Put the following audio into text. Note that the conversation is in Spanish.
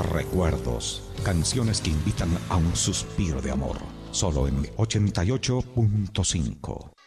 Recuerdos, canciones que invitan a un suspiro de amor. Solo en 88.5.